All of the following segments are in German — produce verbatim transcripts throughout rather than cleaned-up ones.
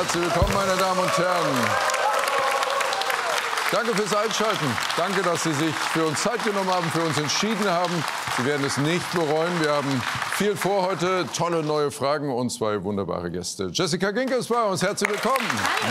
Herzlich willkommen, meine Damen und Herren. Danke fürs Einschalten. Danke, dass Sie sich für uns Zeit genommen haben, für uns entschieden haben. Sie werden es nicht bereuen. Wir haben viel vor heute, tolle neue Fragen und zwei wunderbare Gäste. Jessica Ginkel ist bei uns. Herzlich willkommen. Hallo.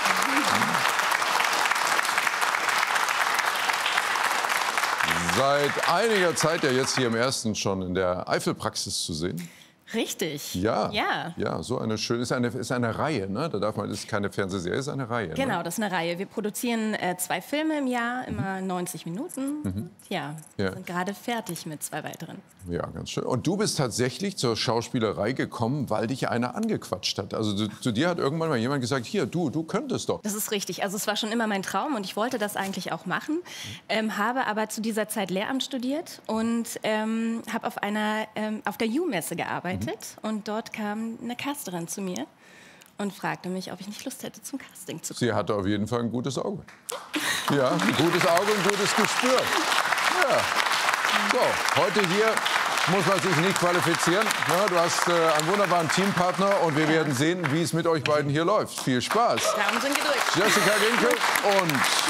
Seit einiger Zeit ja jetzt hier im Ersten schon in der Eifelpraxis zu sehen. Richtig. Ja, ja, ja, so eine schöne, ist eine, ist eine Reihe, ne? Da darf man, das ist keine Fernsehserie, ist eine Reihe. Genau, ne? das ist eine Reihe. Wir produzieren äh, zwei Filme im Jahr, immer neunzig Minuten. Mhm. Ja, wir Ja. sind gerade fertig mit zwei weiteren. Ja, ganz schön. Und du bist tatsächlich zur Schauspielerei gekommen, weil dich einer angequatscht hat. Also zu, zu dir hat irgendwann mal jemand gesagt, hier, du, du könntest doch. Das ist richtig. Also es war schon immer mein Traum und ich wollte das eigentlich auch machen. Ähm, habe aber zu dieser Zeit Lehramt studiert und ähm, habe auf einer ähm, auf der U-Messe gearbeitet. Mhm. Und dort kam eine Casterin zu mir und fragte mich, ob ich nicht Lust hätte, zum Casting zu kommen. Sie hatte auf jeden Fall ein gutes Auge. Ja, ein gutes Auge, ein gutes Gespür. Ja. So, heute hier muss man sich nicht qualifizieren. Ja, du hast äh, einen wunderbaren Teampartner und wir werden sehen, wie es mit euch beiden hier läuft. Viel Spaß. Daumen sind gedrückt. Jessica Ginkel und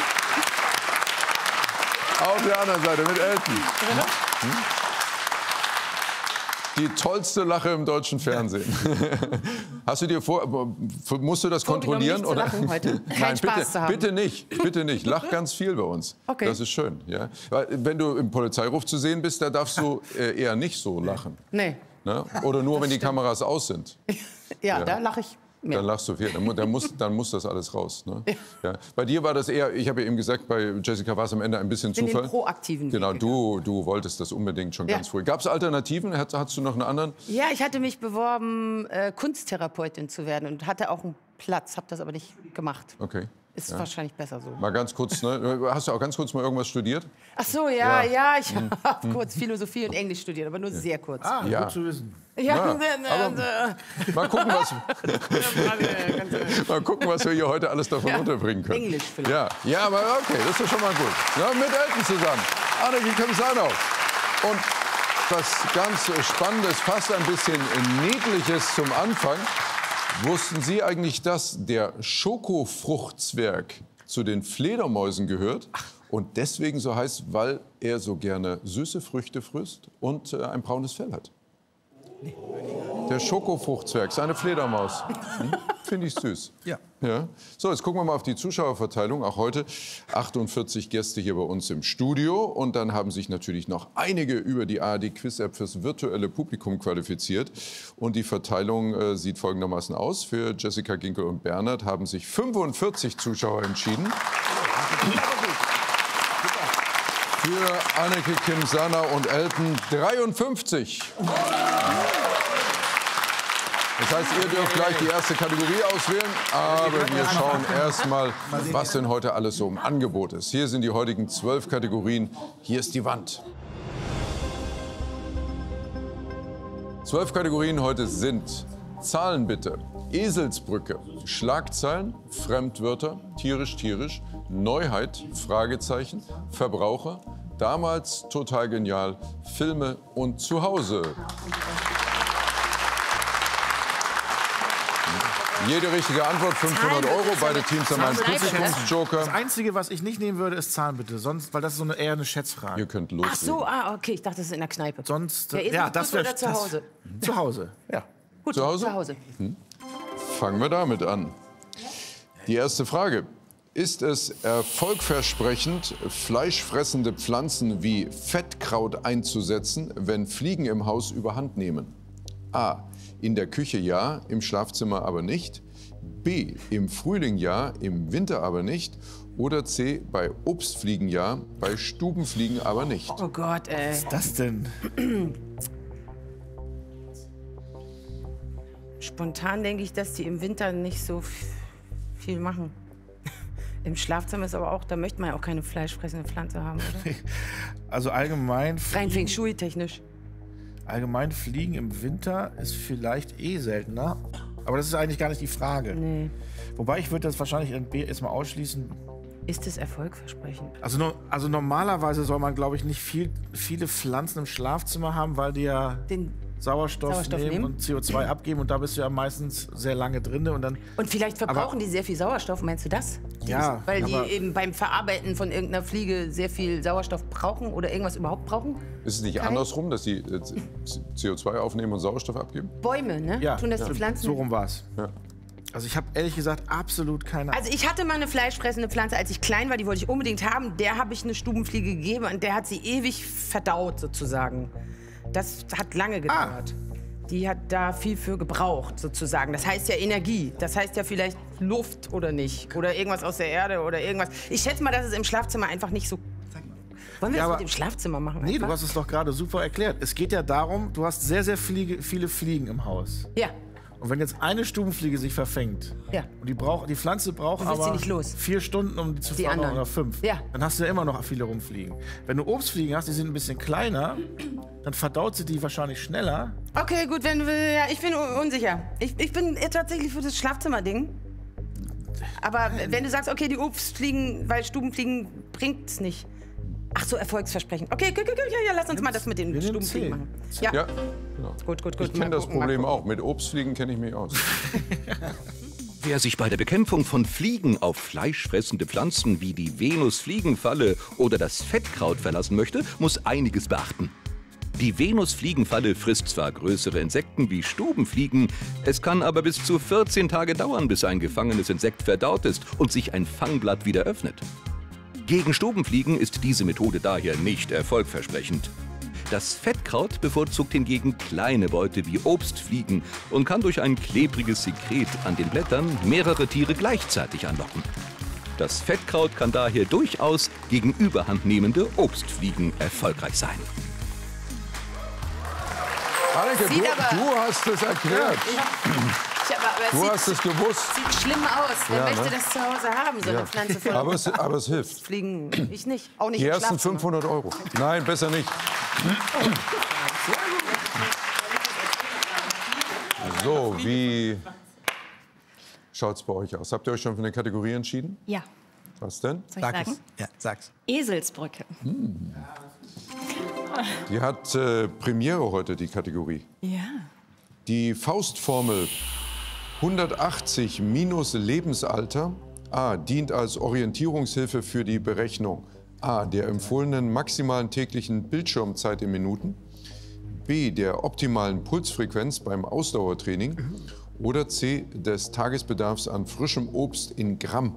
auf der anderen Seite mit Elton. Hm? Die tollste Lache im deutschen Fernsehen. Hast du dir vor, musst du das kontrollieren? Oder? Lachen heute. Kein Nein, Spaß bitte, zu haben. bitte nicht, bitte nicht. Lach ganz viel bei uns. Okay. Das ist schön. Ja? Weil, wenn du im Polizeiruf zu sehen bist, da darfst du äh, eher nicht so lachen. Nee. Ne? Oder nur, wenn die Kameras aus sind. Ja, Ja. da lache ich mehr. Dann lachst du viel. Dann, mu- dann, muss, dann muss das alles raus. Ne? Ja. Bei dir war das eher, ich habe ja eben gesagt, bei Jessica war es am Ende ein bisschen In den Zufall. proaktiven Genau, Weg du, du wolltest das unbedingt schon Ja. ganz früh. Gab es Alternativen? Hast, hast du noch einen anderen? Ja, ich hatte mich beworben, äh, Kunsttherapeutin zu werden und hatte auch einen Platz, habe das aber nicht gemacht. Okay. Ist Ja. wahrscheinlich besser so. Mal ganz kurz, ne? Hast du auch ganz kurz mal irgendwas studiert? Ach so, ja, Ja. ja, ich habe kurz Philosophie und Englisch studiert, aber nur sehr kurz. Ah, Ja. gut zu wissen. Ja, Ja, äh, aber- äh, Mal gucken, was, äh, mal gucken, was wir hier heute alles davon Ja. unterbringen können. Englisch vielleicht. Ja, ja, aber okay, das ist doch schon mal gut. Ja, mit Elton zusammen. Anneke Kemsanau. Und was ganz Spannendes, fast ein bisschen Niedliches zum Anfang. Wussten Sie eigentlich, dass der Schokofruchtzwerg zu den Fledermäusen gehört und deswegen so heißt, weil er so gerne süße Früchte frisst und äh, ein braunes Fell hat? Der Schokofruchtzwerg, seine Fledermaus. Hm? Finde ich süß. Ja. Ja. So, jetzt gucken wir mal auf die Zuschauerverteilung. Auch heute achtundvierzig Gäste hier bei uns im Studio. Und dann haben sich natürlich noch einige über die A R D Quiz App fürs virtuelle Publikum qualifiziert. Und die Verteilung äh, sieht folgendermaßen aus. Für Jessica Ginkel und Bernhard haben sich fünfundvierzig Zuschauer entschieden. Für Anneke Kemsanau und Elton dreiundfünfzig. Das heißt, ihr dürft gleich die erste Kategorie auswählen, aber wir schauen erst mal, was denn heute alles so im Angebot ist. Hier sind die heutigen zwölf Kategorien. Hier ist die Wand. Zwölf Kategorien heute sind Zahlen bitte, Eselsbrücke, Schlagzeilen, Fremdwörter, tierisch-tierisch, Neuheit, Fragezeichen, Verbraucher, damals total genial, Filme und Zuhause. Jede richtige Antwort fünfhundert Euro. Beide Teams haben einen Publikumsjoker. Das Einzige, was ich nicht nehmen würde, ist Zahlen bitte. Sonst, weil das ist so eine, eher eine Schätzfrage. Ihr könnt Ach loslegen. so, ah, okay, ich dachte, das ist in der Kneipe. Sonst, Ja, äh, Eselsbrücke ja, das wäre oder zu Hause? Zu Hause, ja. Gut, Zu Hause? Zu Hause. Fangen wir damit an. Die erste Frage. Ist es erfolgversprechend, fleischfressende Pflanzen wie Fettkraut einzusetzen, wenn Fliegen im Haus überhand nehmen? A. In der Küche ja, im Schlafzimmer aber nicht. B. Im Frühling ja, im Winter aber nicht. Oder C. Bei Obstfliegen ja, bei Stubenfliegen aber nicht. Oh Gott, ey. Was ist das denn? Spontan denke ich, dass die im Winter nicht so f- viel machen. Im Schlafzimmer ist aber auch, da möchte man ja auch keine fleischfressende Pflanze haben, oder? Also allgemein, Rein Feng Fliegen, Shui-technisch. allgemein Fliegen im Winter ist vielleicht eh seltener. Aber das ist eigentlich gar nicht die Frage. Nee. Wobei ich würde das wahrscheinlich in B erstmal ausschließen. Ist es erfolgversprechend? Also, no, also normalerweise soll man, glaube ich, nicht viel, viele Pflanzen im Schlafzimmer haben, weil die ja Den Sauerstoff, Sauerstoff nehmen, nehmen und C O zwei abgeben. Und da bist du ja meistens sehr lange drin. Und, dann, Und vielleicht verbrauchen aber, die sehr viel Sauerstoff, meinst du das? Die, Ja, Weil die aber- eben beim Verarbeiten von irgendeiner Fliege sehr viel Sauerstoff brauchen oder irgendwas überhaupt brauchen? Ist es nicht Kai? andersrum, dass die äh, C O zwei aufnehmen und Sauerstoff abgeben? Bäume, ne? ja, Tun das ja, die Pflanzen? so rum war es. Ja. Also ich habe ehrlich gesagt absolut keine Ahnung. Also ich hatte mal eine fleischfressende Pflanze, als ich klein war, die wollte ich unbedingt haben. Der habe ich eine Stubenfliege gegeben und der hat sie ewig verdaut sozusagen. Das hat lange gedauert. Die hat da viel für gebraucht sozusagen. Das heißt ja Energie. Das heißt ja vielleicht Luft oder nicht. Oder irgendwas aus der Erde oder irgendwas. Ich schätze mal, dass es im Schlafzimmer einfach nicht so... Wollen wir Ja, das aber- mit dem Schlafzimmer machen? Nee, einfach? du hast es doch gerade super erklärt. Es geht ja darum, du hast sehr, sehr Fliege, viele Fliegen im Haus. Ja. Und wenn jetzt eine Stubenfliege sich verfängt, Ja. und die, braucht, die Pflanze braucht Du willst sie aber nicht los. vier Stunden, um die zu Die fangen, anderen. oder fünf, Ja. dann hast du ja immer noch viele rumfliegen. Wenn du Obstfliegen hast, die sind ein bisschen kleiner, dann verdaut sie die wahrscheinlich schneller. Okay, gut, wenn du... Ja, ich bin un- unsicher. Ich, ich bin eher tatsächlich für das Schlafzimmerding. Aber wenn du sagst, okay, die Obstfliegen, weil Stubenfliegen bringt's nicht. Ach so, erfolgsversprechend. Okay, gut, gut, gut, ja, ja, lass uns mal das mit den wir nehmen Stubenfliegen zehn. machen. Zehn. Ja, Ja, genau. gut, gut, gut. Ich kenne Mal das gucken, mal Problem gucken. auch. Mit Obstfliegen kenne ich mich aus. Wer sich bei der Bekämpfung von Fliegen auf fleischfressende Pflanzen wie die Venusfliegenfalle oder das Fettkraut verlassen möchte, muss einiges beachten. Die Venusfliegenfalle frisst zwar größere Insekten wie Stubenfliegen, es kann aber bis zu vierzehn Tage dauern, bis ein gefangenes Insekt verdaut ist und sich ein Fangblatt wieder öffnet. Gegen Stubenfliegen ist diese Methode daher nicht erfolgversprechend. Das Fettkraut bevorzugt hingegen kleine Beute wie Obstfliegen und kann durch ein klebriges Sekret an den Blättern mehrere Tiere gleichzeitig anlocken. Das Fettkraut kann daher durchaus gegen überhandnehmende Obstfliegen erfolgreich sein. Anneke, du, Sieht aber- du hast es erklärt. Ich, aber, aber es Du sieht, hast es gewusst. sieht schlimm aus. Wer Ja, möchte ne? das zu Hause haben, so eine Pflanze voll Aber es, aber es hilft. Fliegen? Ich nicht. Auch nicht Die im ersten Schlafzimmer. fünfhundert Euro. Nein, besser nicht. So, wie schaut es bei euch aus? Habt ihr euch schon für eine Kategorie entschieden? Ja, Was denn? soll ich sagen? Ja, sag's. Eselsbrücke. Die hat äh, Premiere heute, die Kategorie. Ja. Die Faustformel hundertachtzig minus Lebensalter A dient als Orientierungshilfe für die Berechnung A der empfohlenen maximalen täglichen Bildschirmzeit in Minuten, B der optimalen Pulsfrequenz beim Ausdauertraining oder C des Tagesbedarfs an frischem Obst in Gramm.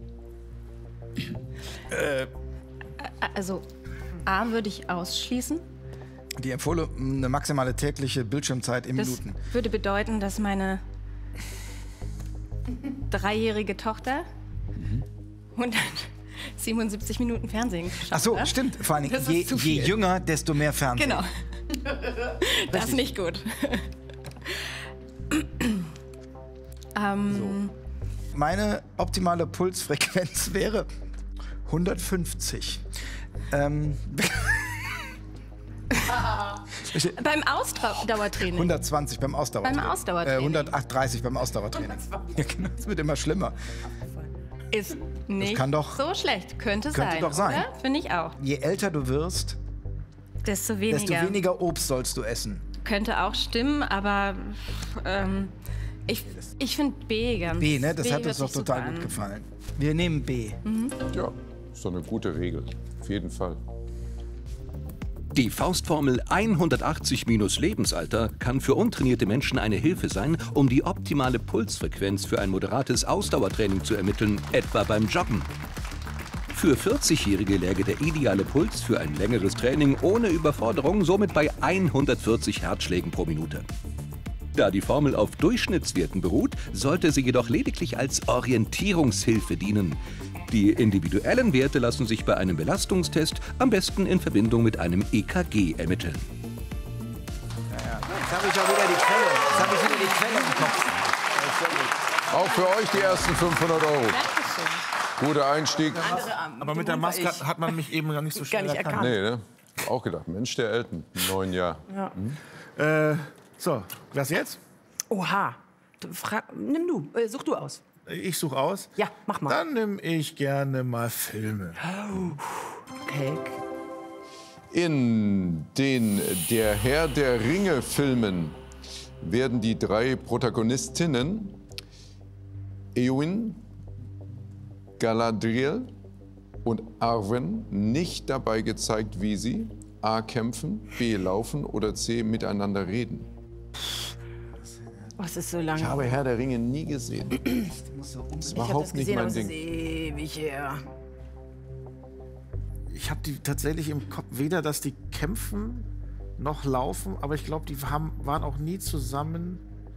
Also A würde ich ausschließen. Die empfohlene maximale tägliche Bildschirmzeit in Das Minuten. würde bedeuten, dass meine dreijährige Tochter hundertsiebenundsiebzig Minuten Fernsehen geschaut Ach so, hat. stimmt. Vor allem, Das ist je, zu je viel. jünger, desto mehr Fernsehen. Genau. Das ist nicht gut. ähm, Meine optimale Pulsfrequenz wäre hundertfünfzig. Ähm, beim Ausdauertraining. hundertzwanzig beim Ausdauertraining. Beim Ausdauertraining. Äh, hundertdreißig beim Ausdauertraining. Ja, genau. Es wird immer schlimmer. Ist nicht kann doch- so schlecht. Könnte, könnte sein. doch sein. oder? Finde ich auch. Je älter du wirst, Desto weniger. desto weniger Obst sollst du essen. Könnte auch stimmen, aber ähm, ich, ich finde B ganz. B, ne? Das hat hört uns doch sich super total an. gut gefallen. Wir nehmen B. Ja, ist doch eine gute Regel. Auf jeden Fall. Die Faustformel hundertachtzig minus Lebensalter kann für untrainierte Menschen eine Hilfe sein, um die optimale Pulsfrequenz für ein moderates Ausdauertraining zu ermitteln, etwa beim Joggen. Für vierzigjährige läge der ideale Puls für ein längeres Training ohne Überforderung somit bei hundertvierzig Herzschlägen pro Minute. Da die Formel auf Durchschnittswerten beruht, sollte sie jedoch lediglich als Orientierungshilfe dienen. Die individuellen Werte lassen sich bei einem Belastungstest am besten in Verbindung mit einem E K G ermitteln. Jetzt habe ich auch wieder die Quelle. Jetzt habe ich wieder die Quelle im Kopf. Auch für euch die ersten fünfhundert Euro. Guter Einstieg. Aber mit der Maske hat, hat man mich eben gar nicht so schnell nicht erkannt. Nee, ne? Auch gedacht. Mensch, der Elton, im neuen Jahr. Äh, so, was jetzt? Oha. Du, frag, nimm du. Äh, such du aus. Ich suche aus. Ja, mach mal. Dann nehme ich gerne mal Filme. Okay. In den Der Herr der Ringe-Filmen werden die drei Protagonistinnen Éowyn, Galadriel und Arwen nicht dabei gezeigt, wie sie A. kämpfen, B. laufen oder C. miteinander reden. Oh, es ist so lange. Ich habe Herr der Ringe nie gesehen. Das ist überhaupt nicht mein Ding. Das ist ewig her. Ich habe die tatsächlich im Kopf, weder, dass die kämpfen noch laufen, aber ich glaube, die haben, waren auch nie zusammen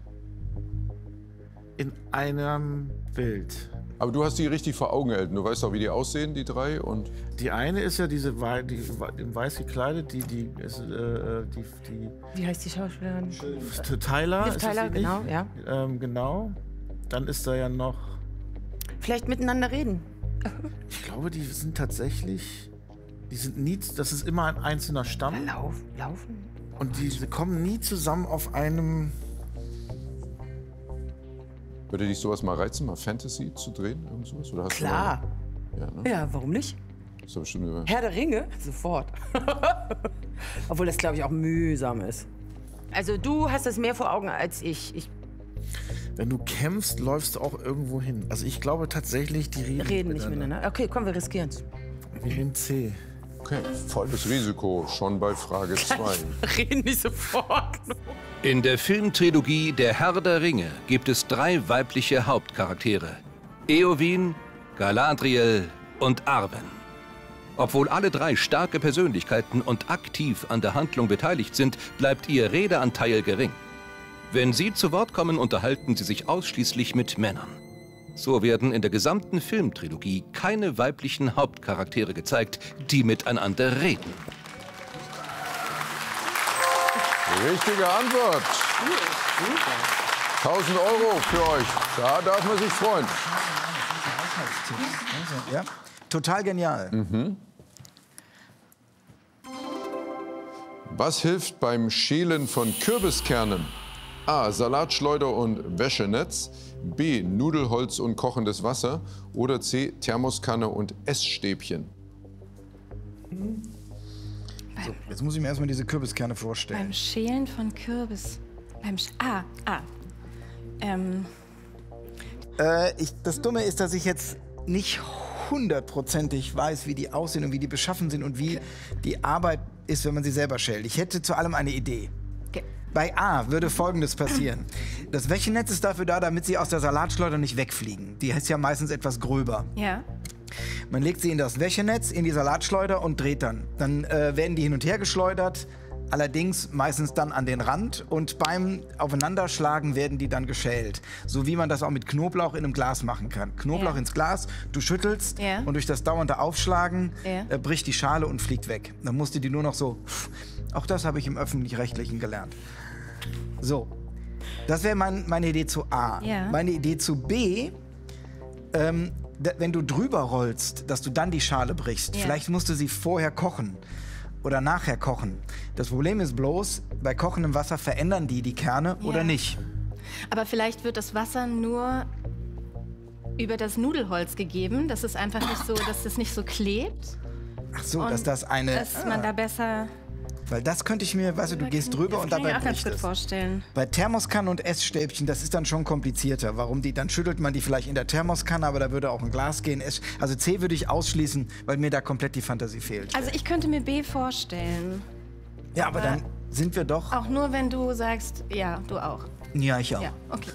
in einem Bild. Aber du hast die richtig vor Augen, Elton. Du weißt auch, wie die aussehen, die drei. Und Die eine ist ja diese wei- die, in weiß gekleidet, die, die, ist, äh, die, die Wie heißt die Schauspielerin? Tyler. Liv ist das Tyler, die nicht? genau, ja. Ähm, genau. Dann ist da ja noch, Vielleicht miteinander reden. ich glaube, die sind tatsächlich, die sind nie, das ist immer ein einzelner Stamm. Lauf, laufen? Und die kommen nie zusammen auf einem. würde dich sowas mal reizen, mal Fantasy zu drehen? Irgend sowas? Oder hast Klar. Du mal, ja, ne? Ja, warum nicht? Das ist doch bestimmt über. Herr der Ringe? Sofort. Obwohl das, glaube ich, auch mühsam ist. Also du hast das mehr vor Augen als ich. Ich Wenn du kämpfst, läufst du auch irgendwo hin. Also ich glaube tatsächlich, die reden, rede nicht miteinander. Okay, komm, wir riskieren es. Wir nehmen C. Okay, volles Risiko, schon bei Frage zwei. Reden nicht sofort. In der Filmtrilogie Der Herr der Ringe gibt es drei weibliche Hauptcharaktere. Éowyn, Galadriel und Arwen. Obwohl alle drei starke Persönlichkeiten und aktiv an der Handlung beteiligt sind, bleibt ihr Redeanteil gering. Wenn sie zu Wort kommen, unterhalten sie sich ausschließlich mit Männern. So werden in der gesamten Filmtrilogie keine weiblichen Hauptcharaktere gezeigt, die miteinander reden. Richtige Antwort. tausend Euro für euch. Da darf man sich freuen. Ja? Total genial. Mhm. Was hilft beim Schälen von Kürbiskernen? A. Salatschleuder und Wäschenetz. B. Nudelholz und kochendes Wasser. Oder C. Thermoskanne und Essstäbchen. So, jetzt muss ich mir erstmal diese Kürbiskerne vorstellen. Beim Schälen von Kürbis. Beim Sch ah, ah. Ähm, Äh, ich, das Dumme ist, dass ich jetzt nicht hundertprozentig weiß, wie die aussehen und wie die beschaffen sind und wie die Arbeit ist, wenn man sie selber schält. Ich hätte zu allem eine Idee. ge- Bei A würde Folgendes passieren. Das Wäschenetz ist dafür da, damit sie aus der Salatschleuder nicht wegfliegen. Die ist ja meistens etwas gröber. ja. Man legt sie in das Wäschenetz, in die Salatschleuder und dreht dann. Dann äh, werden die hin und her geschleudert, allerdings meistens dann an den Rand. Und beim Aufeinanderschlagen werden die dann geschält. So wie man das auch mit Knoblauch in einem Glas machen kann. Knoblauch Ja. ins Glas, du schüttelst Ja. und durch das dauernde Aufschlagen Ja. äh, bricht die Schale und fliegt weg. Dann musst du die nur noch so... Auch das habe ich im Öffentlich-Rechtlichen gelernt. So, das wäre mein, meine Idee zu A. Ja. Meine Idee zu B... Ähm, d- wenn du drüber rollst, dass du dann die Schale brichst, Ja. vielleicht musst du sie vorher kochen oder nachher kochen. Das Problem ist bloß, bei kochendem Wasser verändern die die Kerne Ja. oder nicht. Aber vielleicht wird das Wasser nur über das Nudelholz gegeben. Das ist einfach nicht so, dass das nicht so klebt. Ach so, Und dass das eine... Dass man da besser... Weil das könnte ich mir, weißt du, du gehst drüber das und kann ich dabei mir auch ganz bricht gut es. vorstellen. Bei Thermoskannen und Essstäbchen, das ist dann schon komplizierter. Warum die? Dann schüttelt man die vielleicht in der Thermoskanne, aber da würde auch ein Glas gehen. Ess- Also C würde ich ausschließen, weil mir da komplett die Fantasie fehlt. Also ich könnte mir B vorstellen. Ja, aber dann sind wir doch... Auch nur, wenn du sagst, ja, du auch. Ja, ich auch. Ja, okay.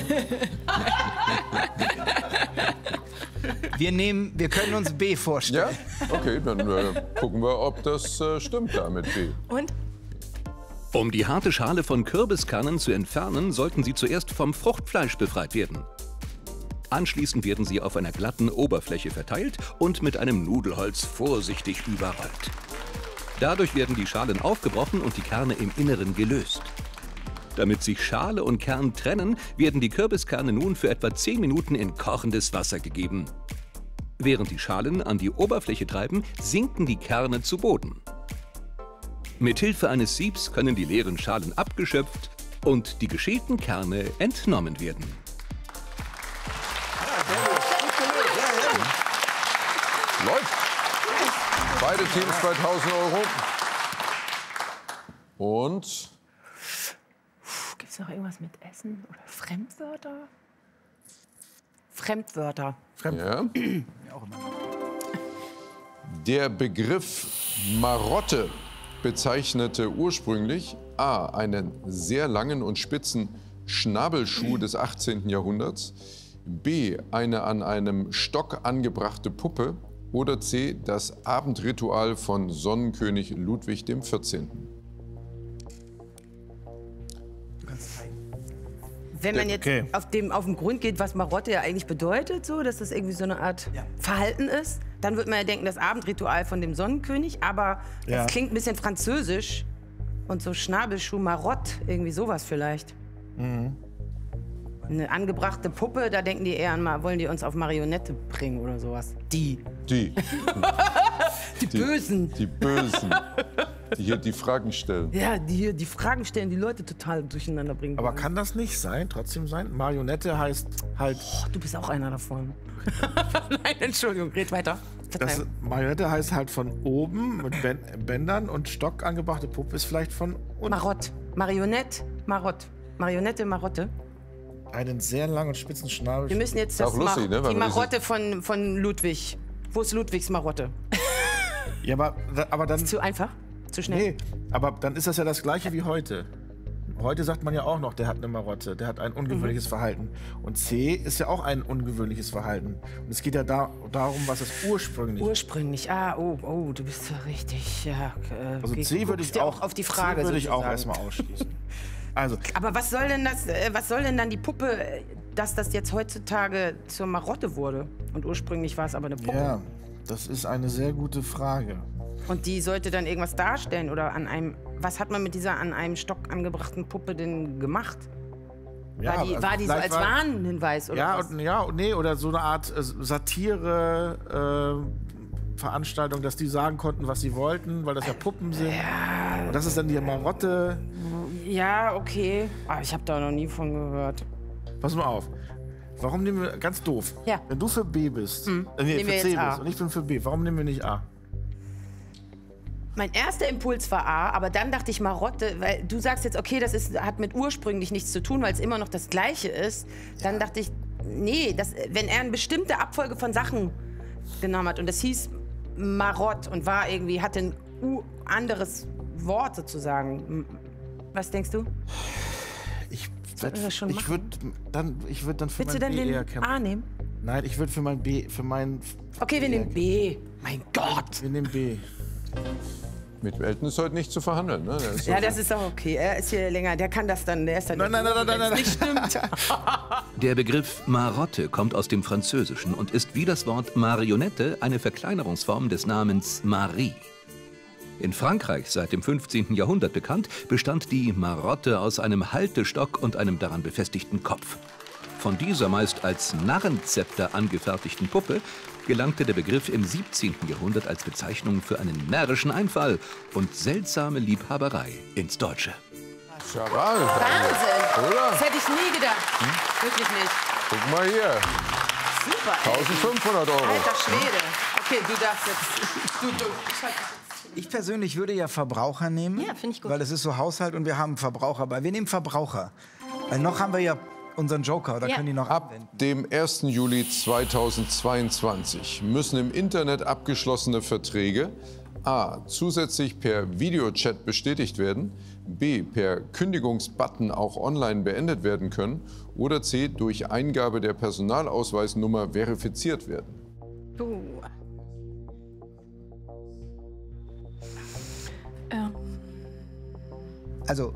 Wir nehmen, wir können uns B Ja? vorstellen. Okay, dann äh, gucken wir, ob das äh, stimmt da mit B. Und? Um die harte Schale von Kürbiskernen zu entfernen, sollten sie zuerst vom Fruchtfleisch befreit werden. Anschließend werden sie auf einer glatten Oberfläche verteilt und mit einem Nudelholz vorsichtig überrollt. Dadurch werden die Schalen aufgebrochen und die Kerne im Inneren gelöst. Damit sich Schale und Kern trennen, werden die Kürbiskerne nun für etwa zehn Minuten in kochendes Wasser gegeben. Während die Schalen an die Oberfläche treiben, sinken die Kerne zu Boden. Mithilfe eines Siebs können die leeren Schalen abgeschöpft und die geschälten Kerne entnommen werden. Läuft. Beide Teams bei tausend Euro. Und Gibt es noch irgendwas mit Essen oder Fremdwörter? Fremdwörter. ja. Der Begriff Marotte bezeichnete ursprünglich a. einen sehr langen und spitzen Schnabelschuh des achtzehnten Jahrhunderts, b. eine an einem Stock angebrachte Puppe oder c. das Abendritual von Sonnenkönig Ludwig dem vierzehnten. Wenn man jetzt Okay. auf, dem, auf den Grund geht, was Marotte ja eigentlich bedeutet, so, dass das irgendwie so eine Art Ja. Verhalten ist, dann würde man ja denken, das Abendritual von dem Sonnenkönig, aber Ja. das klingt ein bisschen französisch und so Schnabelschuh, Marotte, irgendwie sowas vielleicht. Mhm. Eine angebrachte Puppe, da denken die eher an, mal, wollen die uns auf Marionette bringen oder sowas. Die, Die, die Bösen. die Bösen, die hier die Fragen stellen. Ja, die hier die Fragen stellen, die Leute total durcheinander bringen. Aber kann das nicht sein, trotzdem sein? Marionette heißt halt, Oh, du bist auch einer davon. Nein, Entschuldigung, red weiter. das, Verzeihung. Marionette heißt halt von oben mit Bän- Bändern und Stock angebrachte Puppe ist vielleicht von unten. Marott. Marionette, Marott. Marionette, Marotte. Einen sehr langen und spitzen Schnabel. Wir müssen jetzt Ist das auch lustig, Mar- ne, weil die man diese- Marotte von, von Ludwig. Wo ist Ludwigs Marotte? Ja, aber, aber dann. Zu einfach? Zu schnell? Nee, aber dann ist das ja das gleiche wie heute. Heute sagt man ja auch noch, der hat eine Marotte, der hat ein ungewöhnliches Mhm. Verhalten. Und C ist ja auch ein ungewöhnliches Verhalten. Und es geht ja da, darum, was es ursprünglich ist. Ursprünglich. Ah, oh, oh, du bist ja richtig. Ja, äh, Also geh- C würde guckst ich dir auch, auf die Frage. C würde ich auch sozusagen. erstmal ausschließen. Also, Aber was soll denn das, äh, was soll denn dann die Puppe, äh, dass das jetzt heutzutage zur Marotte wurde? Und ursprünglich war es aber eine Puppe. ja, das ist eine sehr gute Frage. Und die sollte dann irgendwas darstellen oder an einem, was hat man mit dieser an einem Stock angebrachten Puppe denn gemacht? Ja, war die, also war die so vielleicht als Warnhinweis oder Ja, was? und, ja, und nee, oder so eine Art äh, Satire, äh, Veranstaltung, dass die sagen konnten, was sie wollten, weil das ja Puppen sind. Und das ist dann die Marotte. Ja, okay. Aber ich habe da noch nie von gehört. Pass mal auf. Warum nehmen wir, ganz doof, Ja. wenn du für B bist, äh, nee, Nehmen für wir C jetzt A. bist und ich bin für B, warum nehmen wir nicht A? Mein erster Impuls war A, aber dann dachte ich Marotte, weil du sagst jetzt, okay, das ist, hat mit ursprünglich nichts zu tun, weil es immer noch das Gleiche ist. Dann dachte ich, nee, das, wenn er eine bestimmte Abfolge von Sachen genommen hat und das hieß Marott und war irgendwie, hatte ein U anderes Wort sozusagen. M- Was denkst du? Ich Sollten wir das schon ich machen? würde dann, ich würd dann für Willst du mein denn B eher den kämpfen. A nehmen? Nein, ich würde für mein B, für mein... Okay, wir nehmen B. Mein Gott. Wir nehmen B. Mit Elton ist heute nicht zu verhandeln. Ne? Der ist Ja, so- das ist auch okay. Er ist hier länger, der kann das dann, der ist dann... Nein, nein, nein, nein, nein, nein. Nicht stimmt. Der Begriff Marotte kommt aus dem Französischen und ist wie das Wort Marionette eine Verkleinerungsform des Namens Marie. In Frankreich seit dem fünfzehnten Jahrhundert bekannt, bestand die Marotte aus einem Haltestock und einem daran befestigten Kopf. Von dieser meist als Narrenzepter angefertigten Puppe gelangte der Begriff im siebzehnten Jahrhundert als Bezeichnung für einen närrischen Einfall und seltsame Liebhaberei ins Deutsche. Charal. Wahnsinn. Oder? Das hätte ich nie gedacht. Wirklich nicht. Guck mal hier. Super. ey. eintausendfünfhundert Euro. Alter Schwede. Okay, du darfst jetzt. Du, du. Ich persönlich würde ja Verbraucher nehmen. Ja, finde ich gut. Weil es ist so Haushalt und wir haben Verbraucher. Aber wir nehmen Verbraucher. Weil noch haben wir ja unseren Joker. Da Ja. können die noch Ab abwenden. dem ersten Juli zweitausendzweiundzwanzig müssen im Internet abgeschlossene Verträge a. zusätzlich per Videochat bestätigt werden, b. per Kündigungsbutton auch online beendet werden können oder c. durch Eingabe der Personalausweisnummer verifiziert werden. Uh. Ähm, Also,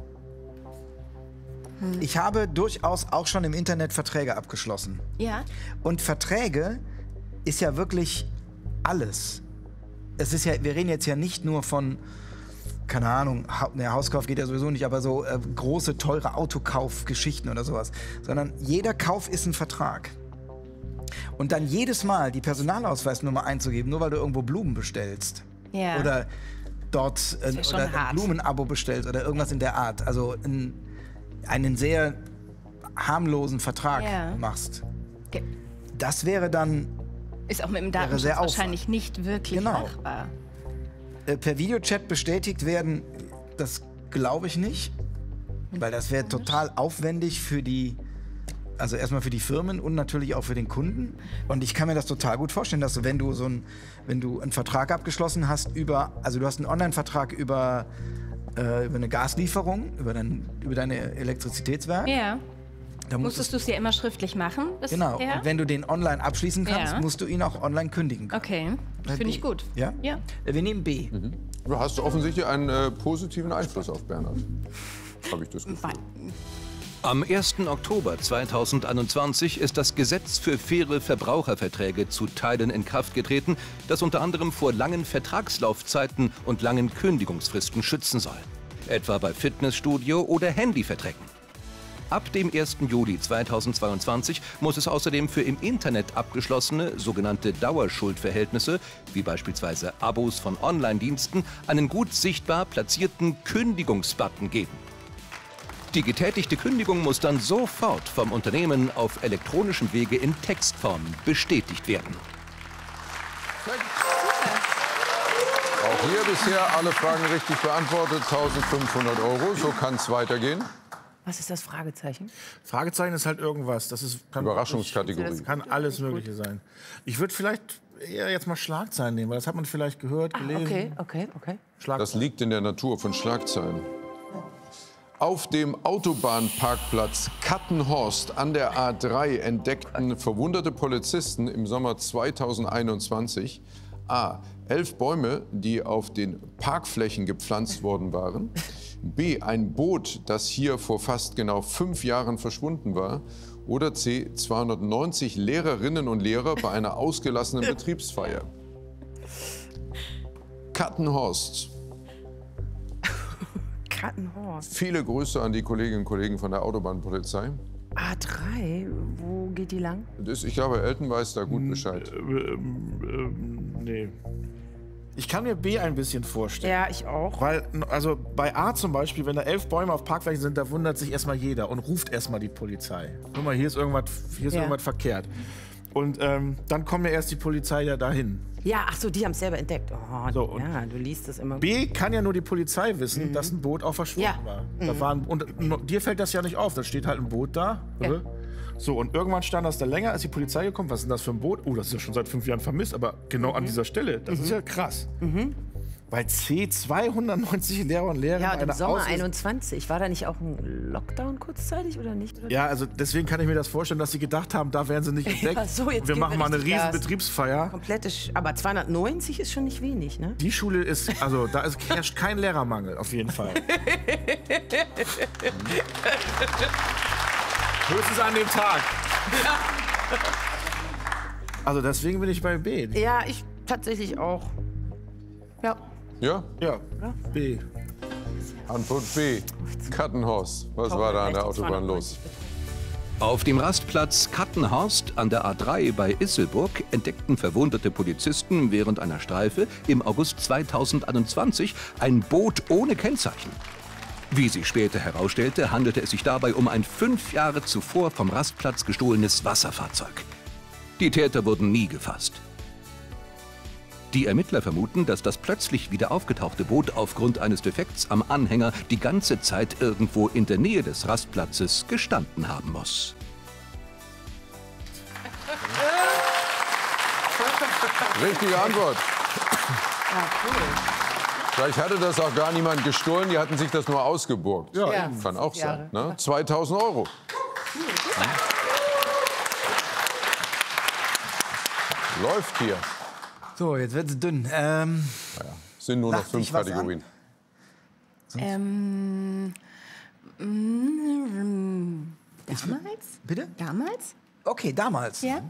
ich habe durchaus auch schon im Internet Verträge abgeschlossen. ja, Und Verträge ist ja wirklich alles. Es ist ja, wir reden jetzt ja nicht nur von, keine Ahnung, Ha- ne, Hauskauf geht ja sowieso nicht, aber so äh, große, teure Autokaufgeschichten oder sowas. Sondern jeder Kauf ist ein Vertrag. Und dann jedes Mal die Personalausweisnummer einzugeben, nur weil du irgendwo Blumen bestellst. Ja. Oder dort äh, wär schon oder ein hart. Blumenabo bestellst oder irgendwas in der Art. Also ein, einen sehr harmlosen Vertrag Ja. machst. ge- Das wäre dann ist auch mit dem sehr Datenschutz Aufwand. wahrscheinlich nicht wirklich Genau. machbar. äh, per Videochat bestätigt werden. Das glaube ich nicht. Weil das wäre total aufwendig für die, also erstmal für die Firmen und natürlich auch für den Kunden. Und ich kann mir das total gut vorstellen, dass du, wenn du so ein, wenn du einen Vertrag abgeschlossen hast über, also du hast einen Online-Vertrag über, äh, über eine Gaslieferung, über dein, über deine Elektrizitätswerk. Ja. Da Musstest du es ja immer schriftlich machen? Genau. Bisher? Und wenn du den online abschließen kannst, Ja. musst du ihn auch online kündigen können. Okay, das finde ich gut. Ja? Ja. Äh, Wir nehmen B. Mhm. Du hast offensichtlich einen äh, positiven Einfluss auf Bernhard. Habe ich das Gefühl. Am ersten Oktober zweitausendeinundzwanzig ist das Gesetz für faire Verbraucherverträge zu Teilen in Kraft getreten, das unter anderem vor langen Vertragslaufzeiten und langen Kündigungsfristen schützen soll. Etwa bei Fitnessstudio- oder Handyverträgen. Ab dem ersten Juli zweitausendzweiundzwanzig muss es außerdem für im Internet abgeschlossene sogenannte Dauerschuldverhältnisse, wie beispielsweise Abos von Online-Diensten, einen gut sichtbar platzierten Kündigungsbutton geben. Die getätigte Kündigung muss dann sofort vom Unternehmen auf elektronischem Wege in Textform bestätigt werden. Auch hier bisher alle Fragen richtig beantwortet. eintausendfünfhundert Euro, so kann es weitergehen. Was ist das Fragezeichen? Fragezeichen ist halt irgendwas. Das ist, kann, Überraschungskategorie. kann alles Mögliche sein. Ich würde vielleicht eher jetzt mal Schlagzeilen nehmen, weil das hat man vielleicht gehört, gelesen. Okay, okay, okay. Das liegt in der Natur von Schlagzeilen. Auf dem Autobahnparkplatz Kattenhorst an der A drei entdeckten verwunderte Polizisten im Sommer zweitausendeinundzwanzig a. elf Bäume, die auf den Parkflächen gepflanzt worden waren. B. ein Boot, das hier vor fast genau fünf Jahren verschwunden war. Oder C. zweihundertneunzig Lehrerinnen und Lehrer bei einer ausgelassenen Betriebsfeier. Kattenhorst. Kattenhorst. Viele Grüße an die Kolleginnen und Kollegen von der Autobahnpolizei. A drei, wo geht die lang? Das, ich glaube, Elton weiß da gut Bescheid. Ähm, ähm, nee. Ich kann mir B ein bisschen vorstellen. Ja, ich auch. Weil, also bei A zum Beispiel, wenn da elf Bäume auf Parkflächen sind, da wundert sich erstmal jeder und ruft erstmal die Polizei. Guck mal, hier ist irgendwas, hier ist Ja. irgendwas verkehrt. Und ähm, dann kommt ja erst die Polizei ja dahin. Ja, ach so, die haben es selber entdeckt. Oh, So, und ja, du liest es immer. B kann ja nur die Polizei wissen, dass ein Boot auch verschwunden Ja. war. Da waren und no- dir fällt das ja nicht auf, da steht halt ein Boot da. Ja. Oder? So, und irgendwann stand das da länger, als die Polizei gekommen. Was ist denn das für ein Boot? Oh, das ist ja schon seit fünf Jahren vermisst, aber genau an dieser Stelle. Das ist ja krass. Weil C zweihundertneunzig Lehrer und Lehrerinnen Ja, und im eine Sommer Aus- einundzwanzig. War da nicht auch ein Lockdown kurzzeitig oder nicht? Oder? Ja, also deswegen kann ich mir das vorstellen, dass sie gedacht haben, da werden sie nicht entdeckt. Ja, so, jetzt wir geben machen wir mal eine richtig riesen Gas. Betriebsfeier. Komplette, Sch- aber zweihundertneunzig ist schon nicht wenig, ne? Die Schule ist, also da ist, herrscht kein Lehrermangel, auf jeden Fall. Höchstens an dem Tag. Also deswegen bin ich bei B. Ja, ich tatsächlich auch. Ja. Ja? Ja, B. Antwort B. Kattenhorst. Was war da an der Autobahn los? Auf dem Rastplatz Kattenhorst an der A drei bei Isselburg entdeckten verwundete Polizisten während einer Streife im August zweitausendeinundzwanzig ein Boot ohne Kennzeichen. Wie sich später herausstellte, handelte es sich dabei um ein fünf Jahre zuvor vom Rastplatz gestohlenes Wasserfahrzeug. Die Täter wurden nie gefasst. Die Ermittler vermuten, dass das plötzlich wieder aufgetauchte Boot aufgrund eines Defekts am Anhänger die ganze Zeit irgendwo in der Nähe des Rastplatzes gestanden haben muss. Richtige Antwort. Vielleicht hatte das auch gar niemand gestohlen, die hatten sich das nur ausgeborgt. Ja, Ja. Kann auch Fünf sein. Jahre. Ne? zweitausend Euro. Läuft hier. So, jetzt wird's dünn. Ähm, Sind nur noch Lacht fünf dich was an? Kategorien. Ähm, mm, damals? bitte? Damals? Okay, damals. Ja.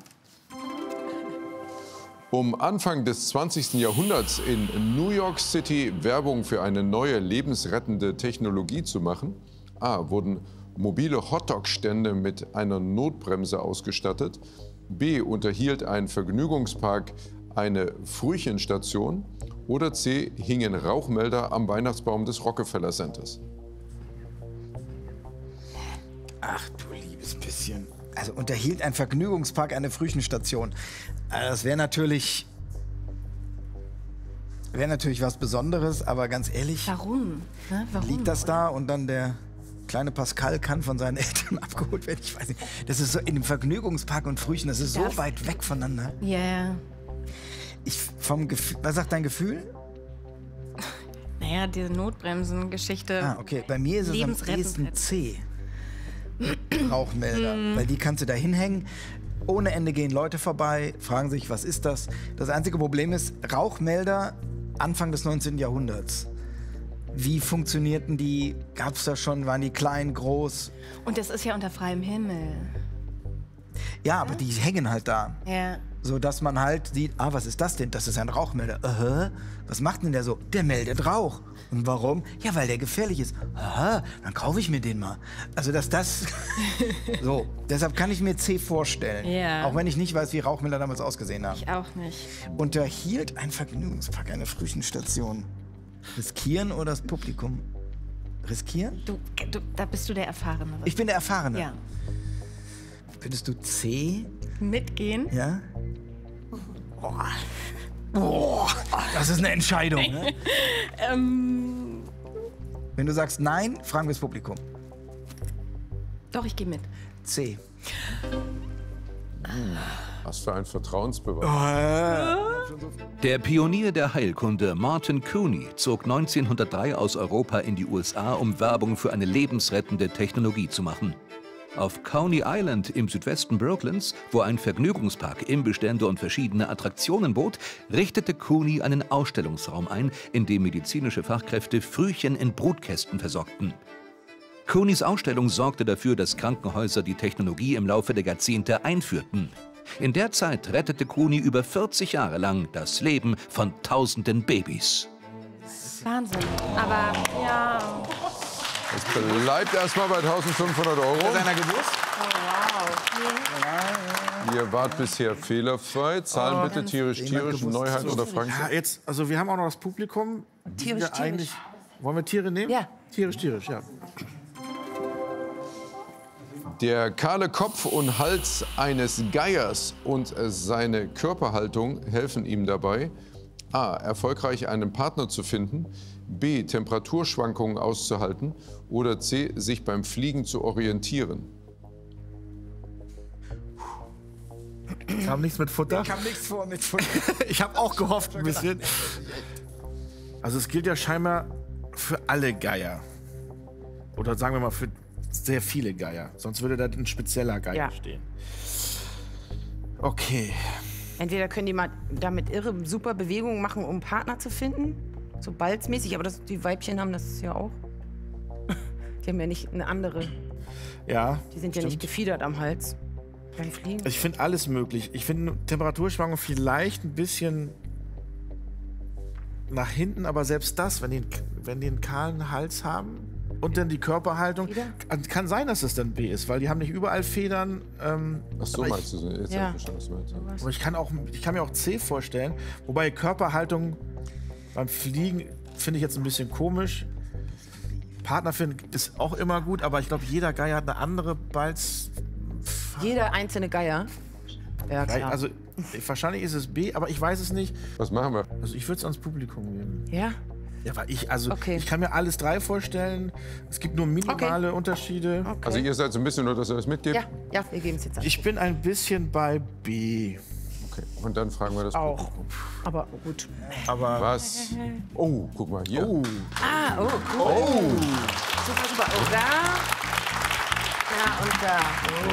Um Anfang des zwanzigsten Jahrhunderts in New York City Werbung für eine neue lebensrettende Technologie zu machen, A. wurden mobile Hotdog-Stände mit einer Notbremse ausgestattet, B. unterhielt ein Vergnügungspark eine Frühchenstation oder C. hingen Rauchmelder am Weihnachtsbaum des Rockefeller Centers. Ach du liebes bisschen. Also unterhielt ein Vergnügungspark eine Frühchenstation. Also das wäre natürlich... Wäre natürlich was Besonderes, aber ganz ehrlich, Warum? Ne? Warum? liegt das da und dann der kleine Pascal kann von seinen Eltern abgeholt werden? Ich weiß nicht. Das ist so in dem Vergnügungspark und Frühchen, das ist so Das- weit weg voneinander. Ja, yeah. Ich vom Gefühl, was sagt dein Gefühl? Naja, diese Notbremsen-Geschichte. Ah, okay. Bei mir ist es am Lebensrettend ehesten halt. C. Rauchmelder. Weil die kannst du da hinhängen. Ohne Ende gehen Leute vorbei, fragen sich, was ist das? Das einzige Problem ist, Rauchmelder Anfang des neunzehnten Jahrhunderts. Wie funktionierten die? Gab es da schon? Waren die klein, groß? Und das ist ja unter freiem Himmel. Ja, aber die hängen halt da. Ja. So dass man halt sieht, ah, was ist das denn? Das ist ein Rauchmelder. Aha, was macht denn der so? Der meldet Rauch. Und warum? Ja, weil der gefährlich ist. Aha, dann kaufe ich mir den mal. Also, dass das... so, deshalb kann ich mir C vorstellen. Ja. Auch wenn ich nicht weiß, wie Rauchmelder damals ausgesehen haben. Ich auch nicht. Unterhielt ein Vergnügungspark eine Frühchenstation? Riskieren oder das Publikum? Riskieren? Du, du, da bist du der Erfahrene. Ich bin der Erfahrene. Ja. Findest du C? Mitgehen? Ja? Boah. Boah, das ist eine Entscheidung. Ne? Ähm, Wenn du sagst nein, fragen wir das Publikum. doch, ich gehe mit. C. Was für ein Vertrauensbeweis. Der Pionier der Heilkunde Martin Cooney zog neunzehnhundertdrei aus Europa in die U S A, um Werbung für eine lebensrettende Technologie zu machen. Auf Coney Island im Südwesten Brooklyns, wo ein Vergnügungspark Imbestände und verschiedene Attraktionen bot, richtete Cooney einen Ausstellungsraum ein, in dem medizinische Fachkräfte Frühchen in Brutkästen versorgten. Cooneys Ausstellung sorgte dafür, dass Krankenhäuser die Technologie im Laufe der Jahrzehnte einführten. In der Zeit rettete Cooney über vierzig Jahre lang das Leben von tausenden Babys. Wahnsinn. Aber ja. Es bleibt erstmal bei eintausendfünfhundert Euro. Seiner gewusst? Ihr wart bisher fehlerfrei. Zahlen bitte tierisch, tierisch, Neuheit oder Ja, Frankfurt. jetzt, also wir haben auch noch das Publikum. Die Tierisch, wir tierisch. eigentlich- Wollen wir Tiere nehmen? Ja. Tierisch, tierisch, ja. Der kahle Kopf und Hals eines Geiers und seine Körperhaltung helfen ihm dabei, a. erfolgreich einen Partner zu finden, b. Temperaturschwankungen auszuhalten oder c. sich beim Fliegen zu orientieren. Kam nichts mit Futter. Kam nichts vor mit Futter. Ich habe auch gehofft ein bisschen. Also es gilt ja scheinbar für alle Geier. Oder sagen wir mal für sehr viele Geier. Sonst würde da ein spezieller Geier Ja. stehen. Okay. Entweder können die mal damit irre super Bewegungen machen, um einen Partner zu finden. So balzmäßig, aber das, die Weibchen haben das ja auch. Die haben ja nicht eine andere. Ja. Die sind ja stimmt. nicht gefiedert am Hals. Beim Fliegen. Ich finde alles möglich. Ich finde Temperaturschwankungen vielleicht ein bisschen nach hinten, aber selbst das, wenn die, wenn die einen kahlen Hals haben und dann die Körperhaltung, kann, kann sein, dass es dann B ist, weil die haben nicht überall Federn. Ähm, Ach so, aber meinst du? Jetzt Ja. hab ich verstanden, was du meinst. Aber ich kann, auch, ich kann mir auch C vorstellen, wobei Körperhaltung beim Fliegen finde ich jetzt ein bisschen komisch. Partner finden ist auch immer gut, aber ich glaube, jeder Geier hat eine andere Balz. Jeder einzelne Geier. Ja, klar. Also wahrscheinlich ist es B, aber ich weiß es nicht. Was machen wir? Also ich würde es ans Publikum geben. ja? Ja, weil ich, also Okay. ich kann mir alles drei vorstellen. Es gibt nur minimale Unterschiede. Okay. Also ihr seid so ein bisschen nur, dass ihr das mitgebt? ja, ja, wir geben es jetzt an. Ich bin ein bisschen bei B. Okay. Und dann fragen wir das Auch. Publikum. Aber gut. Aber Was? Oh, guck mal hier. oh, Ah, oh, cool. Oh. Super, super. Oh, da. Ja, und da.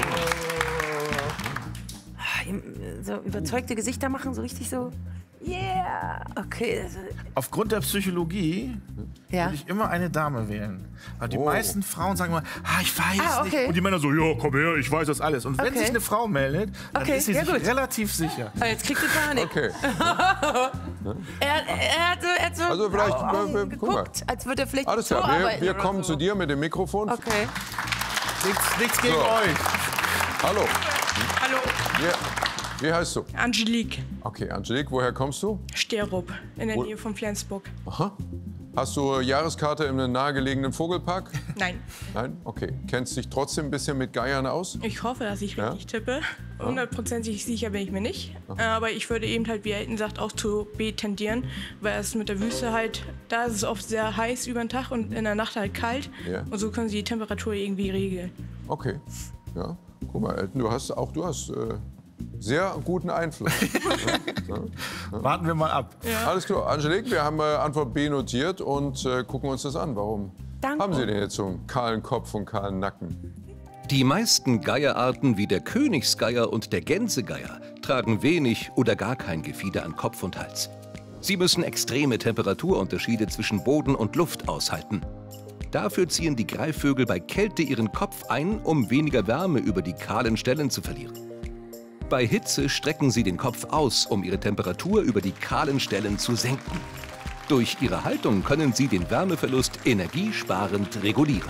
Oh. So überzeugte Gesichter machen, so richtig so. Yeah. Okay. also, aufgrund der Psychologie Ja. würde ich immer eine Dame wählen. Weil die Oh. meisten Frauen sagen immer, ah, ich weiß Ah, okay. nicht. Und die Männer so, ja, komm her, ich weiß das alles. Und wenn Okay. sich eine Frau meldet, dann Okay, ist sie ja, sich gut. relativ sicher. Ah, jetzt kriegt sie Panik. Okay. Er, er, hat so, er hat so Also vielleicht, Augen äh, guck mal. geguckt, als würde er vielleicht Alles so klar, wir, arbeiten wir oder kommen so. zu dir mit dem Mikrofon. Okay. Nichts, nichts gegen So. euch. Hallo. Hallo, Wie, wie heißt du? Angelique Okay, Angelique, woher kommst du? Sterup in der Wo- Nähe von Flensburg. Aha. Hast du Jahreskarte in einem nahegelegenen Vogelpark? Nein. Nein? Okay. Kennst dich trotzdem ein bisschen mit Geiern aus? Ich hoffe, dass ich Ja? richtig tippe. Hundertprozentig sicher bin ich mir nicht. Aber ich würde eben halt, wie Elton sagt, auch zu B tendieren. Weil es mit der Wüste halt, da ist es oft sehr heiß über den Tag und in der Nacht halt kalt. Ja. Und so können sie die Temperatur irgendwie regeln. Okay. Ja. Guck mal, Elton, du hast auch du hast äh, sehr guten Einfluss. Warten wir mal ab. Alles klar. Angelique, wir haben äh, Antwort B notiert und äh, gucken uns das an. Warum Danke. haben Sie denn jetzt so einen kahlen Kopf und kahlen Nacken? Die meisten Geierarten wie der Königsgeier und der Gänsegeier tragen wenig oder gar kein Gefieder an Kopf und Hals. Sie müssen extreme Temperaturunterschiede zwischen Boden und Luft aushalten. Dafür ziehen die Greifvögel bei Kälte ihren Kopf ein, um weniger Wärme über die kahlen Stellen zu verlieren. Bei Hitze strecken sie den Kopf aus, um ihre Temperatur über die kahlen Stellen zu senken. Durch ihre Haltung können sie den Wärmeverlust energiesparend regulieren.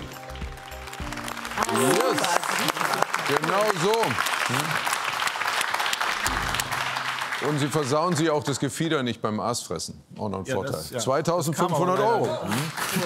Yes. Genau so. Und Sie versauen Sie auch das Gefieder nicht beim Aasfressen. Auch noch ein Ja, Vorteil. das- ja. zweitausendfünfhundert Das kann Euro. man auch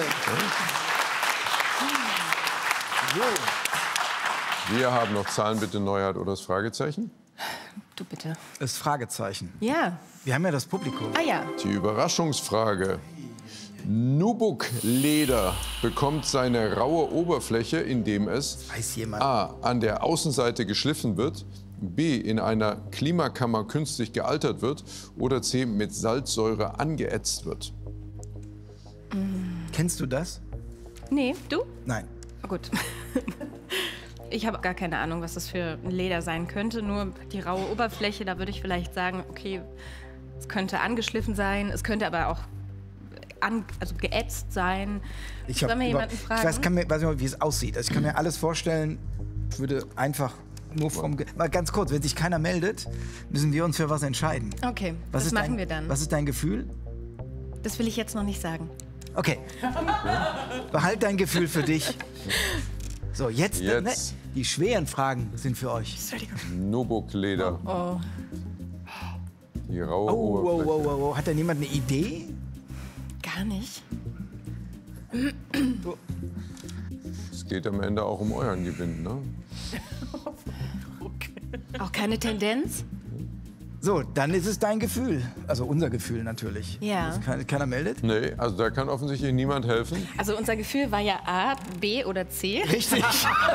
Wir haben noch Zahlen, bitte Neuheit oder das Fragezeichen. Du bitte. Das Fragezeichen. Ja. Wir haben ja das Publikum. Ah ja. Die Überraschungsfrage. Nubuk-Leder bekommt seine raue Oberfläche, indem es Weiß jemand? A. an der Außenseite geschliffen wird, B. in einer Klimakammer künstlich gealtert wird oder C. mit Salzsäure angeätzt wird. Kennst du das? Nee, du? Nein. Oh, gut. Ich habe gar keine Ahnung, was das für ein Leder sein könnte. Nur die raue Oberfläche, da würde ich vielleicht sagen, okay, es könnte angeschliffen sein, es könnte aber auch an, also geätzt sein. Ich Sollen wir über- jemanden fragen? Ich weiß, kann mir, weiß nicht, wie es aussieht. Also ich kann mir alles vorstellen. Ich würde einfach nur vom... Ge Mal ganz kurz, wenn sich keiner meldet, müssen wir uns für was entscheiden. Okay, Was das ist machen dein, wir dann. Was ist dein Gefühl? Das will ich jetzt noch nicht sagen. Okay. Behalt dein Gefühl für dich. So, jetzt, Jetzt. Ne, die schweren Fragen sind für euch. Nubuk-Leder. Oh, Die raue Oh, oh, Oberfläche. oh, oh, oh. Hat da niemand eine Idee? gar nicht. Es geht am Ende auch um euren Gewinn, ne? Auch keine Tendenz? So, dann ist es dein Gefühl. Also unser Gefühl natürlich. Ja. Dass keiner, keiner meldet? Nee, also da kann offensichtlich niemand helfen. Also unser Gefühl war ja A, B oder C. Richtig.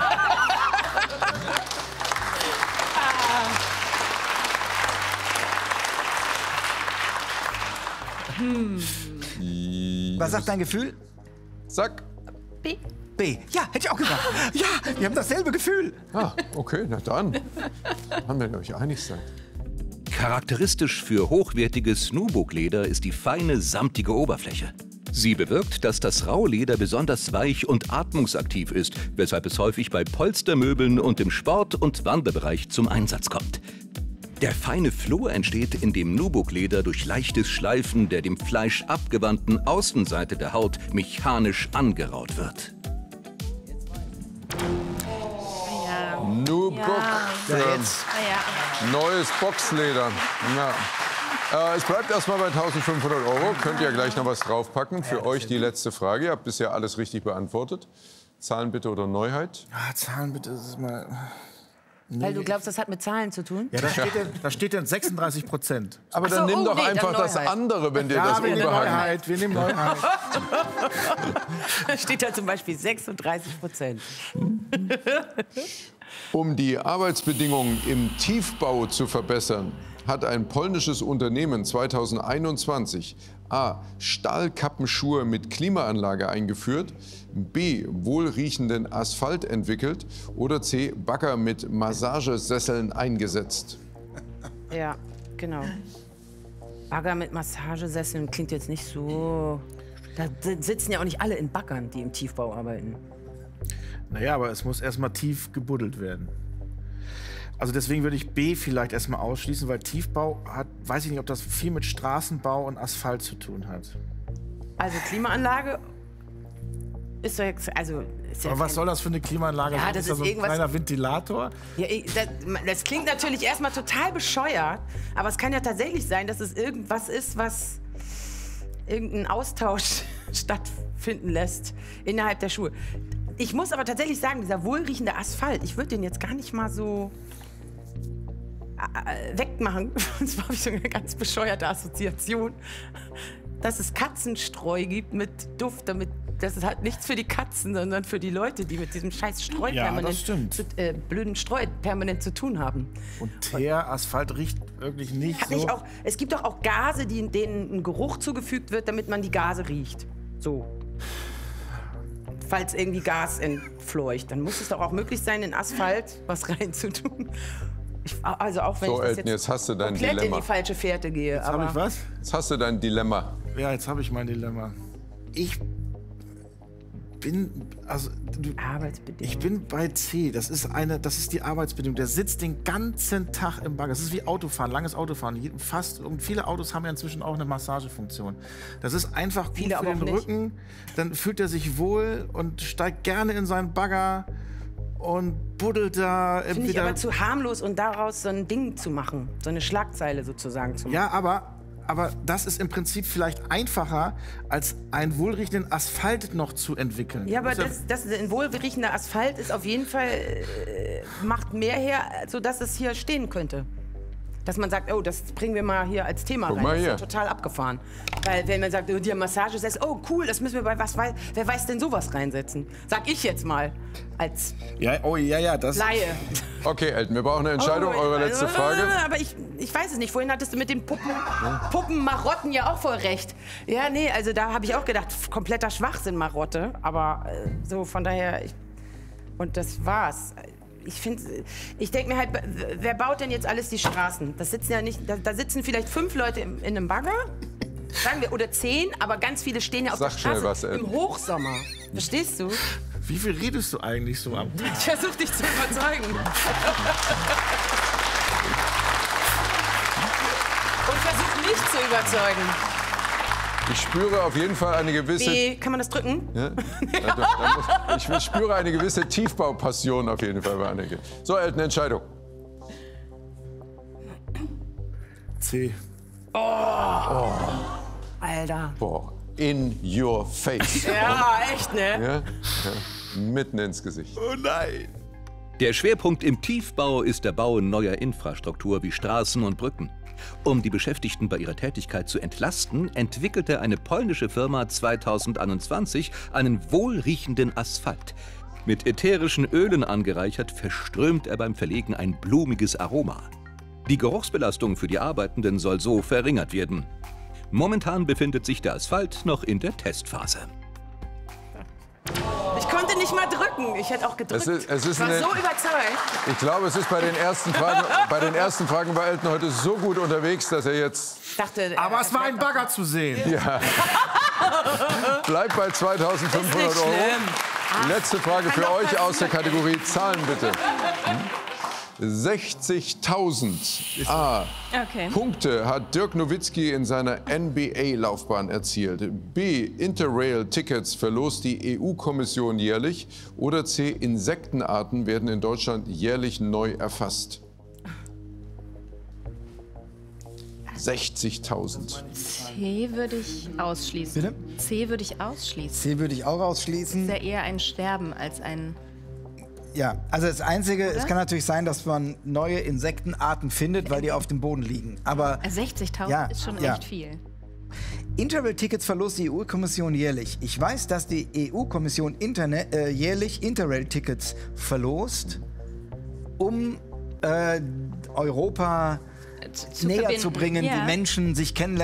Was sagt dein Gefühl? Zack. B. B. Ja, hätte ich auch gesagt. Ja, wir haben dasselbe Gefühl. Ah, okay, na dann. Haben wir euch einig sein. Charakteristisch für hochwertiges Nubuk-Leder ist die feine, samtige Oberfläche. Sie bewirkt, dass das Rauleder besonders weich und atmungsaktiv ist, weshalb es häufig bei Polstermöbeln und im Sport- und Wanderbereich zum Einsatz kommt. Der feine Floh entsteht in dem Nubuk-Leder durch leichtes Schleifen der dem Fleisch abgewandten Außenseite der Haut mechanisch angeraut wird. Ja. Nubuk. Ja. Ähm, Ah, ja. Neues Boxleder. Ja. Äh, es bleibt erstmal bei eintausendfünfhundert Euro. Könnt ihr gleich noch was draufpacken. Für euch die letzte Frage. Ihr habt bisher alles richtig beantwortet. Zahlen bitte oder Neuheit? Ah, Zahlen bitte, das ist mal... Weil du glaubst, das hat mit Zahlen zu tun? Ja, da steht, ja, da steht ja sechsunddreißig Prozent. Aber Ach so, dann nimm oh, doch nee, dann einfach das Neuheit. andere, wenn dir Ja, das wir nehmen unbehagen ist. Neuheit, wir nehmen Neuheit. Da steht da zum Beispiel sechsunddreißig Prozent. Um die Arbeitsbedingungen im Tiefbau zu verbessern, hat ein polnisches Unternehmen zweitausendeinundzwanzig A. Stahlkappenschuhe mit Klimaanlage eingeführt, B. wohlriechenden Asphalt entwickelt oder C. Bagger mit Massagesesseln eingesetzt. Ja, genau. Bagger mit Massagesesseln klingt jetzt nicht so... Da sitzen ja auch nicht alle in Baggern, die im Tiefbau arbeiten. Naja, aber es muss erstmal tief gebuddelt werden. Also deswegen würde ich B vielleicht erstmal ausschließen, weil Tiefbau hat, weiß ich nicht, ob das viel mit Straßenbau und Asphalt zu tun hat. Also Klimaanlage ist doch jetzt, also... Ist ja Aber was kein- soll das für eine Klimaanlage Ja, sein? das da ist so ein irgendwas- kleiner Ventilator? Ja, ich- das, das klingt natürlich erstmal total bescheuert, aber es kann ja tatsächlich sein, dass es irgendwas ist, was irgendein Austausch stattfinden lässt innerhalb der Schuhe. Ich muss aber tatsächlich sagen, dieser wohlriechende Asphalt, ich würde den jetzt gar nicht mal so äh, wegmachen. Und zwar habe ich so eine ganz bescheuerte Assoziation, dass es Katzenstreu gibt mit Duft, damit das ist halt nichts für die Katzen, sondern für die Leute, die mit diesem scheiß Streu Ja, permanent, das stimmt. Zu, äh, blöden Streu permanent zu tun haben. Und Teer, Asphalt riecht wirklich nicht Hat so. nicht auch, es gibt doch auch Gase, die, denen ein Geruch zugefügt wird, damit man die Gase riecht. So. Falls irgendwie Gas entfleucht, dann muss es doch auch möglich sein, in Asphalt was reinzutun. Ich, also auch wenn So, ich das Elton, jetzt hast du dein komplett in Dilemma. die falsche Fährte gehe. Jetzt habe aber ich was? Jetzt hast du dein Dilemma. Ja, jetzt habe ich mein Dilemma. Ich bin, also du, Arbeitsbedingungen. ich bin bei C. Das ist eine, das ist die Arbeitsbedingung. Der sitzt den ganzen Tag im Bagger. Das ist wie Autofahren, langes Autofahren. Je- Fast und viele Autos haben ja inzwischen auch eine Massagefunktion. Das ist einfach gut Viele für aber den auch nicht. Rücken. Dann fühlt er sich wohl und steigt gerne in seinen Bagger und buddelt da Finde ich entweder. aber zu harmlos und daraus so ein Ding zu machen, so eine Schlagzeile sozusagen zu machen. Ja, aber, aber das ist im Prinzip vielleicht einfacher, als einen wohlriechenden Asphalt noch zu entwickeln. Ja, aber Du musst das, das ein wohlriechender Asphalt ist auf jeden Fall, äh, macht mehr her, sodass es hier stehen könnte. Dass man sagt, oh, das bringen wir mal hier als Thema Guck rein. mal Das ist ja hier. total abgefahren. Weil wenn man sagt, oh, die haben Massagesessel, oh cool, das müssen wir bei was weiß, wer weiß denn sowas reinsetzen? Sag ich jetzt mal als ja, oh ja, ja, das. Laie. Okay, Elton, wir brauchen eine Entscheidung. Oh, Eure letzte Frage. Aber ich, ich weiß es nicht. Vorhin hattest du mit den Puppen, Puppenmarotten ja auch voll recht. Ja, nee, also da habe ich auch gedacht, f- kompletter Schwachsinn, Marotte. Aber äh, so von daher, ich, und das war's. Ich finde, ich denke mir halt, w- wer baut denn jetzt alles die Straßen? Das sitzen ja nicht, da, da sitzen vielleicht fünf Leute im, in einem Bagger, sagen wir, oder zehn, aber ganz viele stehen ja auf Sag der schnell Straße was, Elton. im Hochsommer. Verstehst du? Wie viel redest du eigentlich so am Tag? Ich versuche dich zu überzeugen. Und versuch mich zu überzeugen. Ich spüre auf jeden Fall eine gewisse... B, kann man das drücken? Ja? Ja, da- da muss- Ich spüre eine gewisse Tiefbaupassion auf jeden Fall bei Anneke. So, Elton, Entscheidung. C. Alter. Boah, in your face. Ja, echt, ne? Ja? Ja. Mitten ins Gesicht. Oh nein. Der Schwerpunkt im Tiefbau ist der Bau neuer Infrastruktur wie Straßen und Brücken. Um die Beschäftigten bei ihrer Tätigkeit zu entlasten, entwickelte eine polnische Firma zweitausendeinundzwanzig einen wohlriechenden Asphalt. Mit ätherischen Ölen angereichert, verströmt er beim Verlegen ein blumiges Aroma. Die Geruchsbelastung für die Arbeitenden soll so verringert werden. Momentan befindet sich der Asphalt noch in der Testphase. Ich konnte nicht mal drücken. Ich hätte auch gedrückt. Es ist- es ist ich war eine- so überzeugt. Ich glaube, es ist bei den ersten Fragen, bei den ersten Fragen bei Elton heute so gut unterwegs, dass er jetzt Ich dachte, Aber äh, es war ein Bagger zu sehen. bleibt bei zweitausendfünfhundert Ist nicht Euro. schlimm. Die letzte Frage kann für doch euch aus der passieren. Kategorie Zahlen, bitte. Hm? sechzigtausend A. Okay. Punkte hat Dirk Nowitzki in seiner N B A-Laufbahn erzielt. B. Interrail-Tickets verlost die E U-Kommission jährlich. Oder C. Insektenarten werden in Deutschland jährlich neu erfasst. sechzigtausend. C würde ich ausschließen. Bitte? C würde ich ausschließen. C würde ich auch ausschließen. Ist ja eher ein Sterben als ein... Ja, also das Einzige, es kann natürlich sein, dass man neue Insektenarten findet, weil die auf dem Boden liegen. Aber sechzigtausend Ja, ist schon ja. recht viel. Interrail-Tickets verlost die E U-Kommission jährlich. Ich weiß, dass die E U-Kommission Interne äh, jährlich Interrail-Tickets verlost, um äh, Europa Zu näher verbinden. zu bringen, Ja. die Menschen sich kennenlernen.